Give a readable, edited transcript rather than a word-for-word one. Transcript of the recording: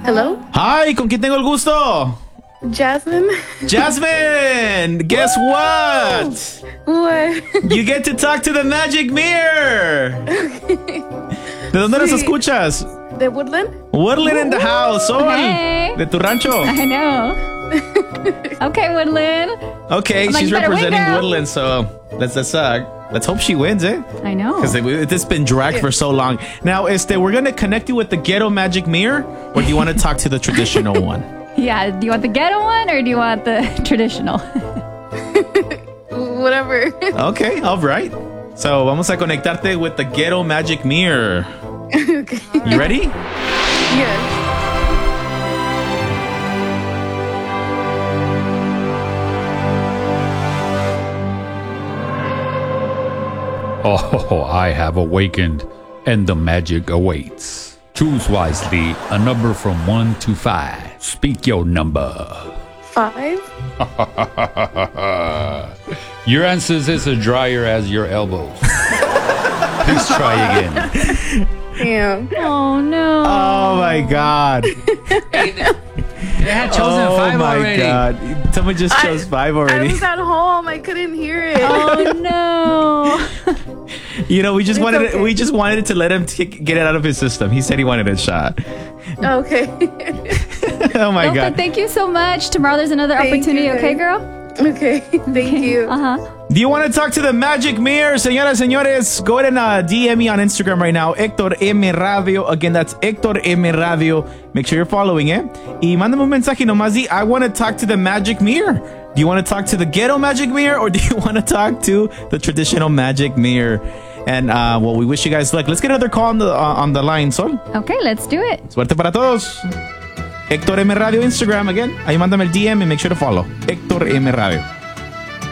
Hello? Hi, ¿con quién tengo el gusto? Jasmine? Jasmine! Guess what? What? You get to talk to the magic mirror. ¿De dónde nos escuchas? ¿De Woodland? Woodland in the house. Sol. Hey. De tu rancho. I know. Okay, Woodland. Okay, I'm like, she's you better win, representing girl. Woodland, so let's hope she wins, eh? I know. Because it's been dragged for so long. Now, we're going to connect you with the ghetto magic mirror, or do you want to talk to the traditional one? Yeah, do you want the ghetto one or do you want the traditional? Whatever. Okay, all right. So, vamos a conectarte with the ghetto magic mirror. Okay. You ready? Yes. Oh, I have awakened, and the magic awaits. Choose wisely, a number from 1 to 5. Speak your number. 5? Your answer is as dry as your elbows. Please try again. Damn. Oh, no. Oh, my God. They had chosen 5 already. God. Someone just chose 5 I already. was at home. I couldn't hear it. Oh, no. You know, we just wanted okay. it to let him get it out of his system. He said he wanted a shot. Okay. Oh, my Well, God. thank you so much. Tomorrow there's another Thank opportunity, you, okay, guys. girl? Okay. Thank you. Uh-huh. Do you want to talk to the magic mirror? Señoras, señores, go ahead and DM me on Instagram right now. Héctor M. Radio. Again, that's Héctor M. Radio. Make sure you're following it. Y mándame un mensaje nomás. I want to talk to the magic mirror. Do you want to talk to the ghetto magic mirror or do you want to talk to the traditional magic mirror? And, well, we wish you guys luck. Let's get another call on the line, Sol. Okay, let's do it. Suerte para todos. Héctor M. Radio Instagram again. Ahí mándame el DM and make sure to follow. Héctor M. Radio.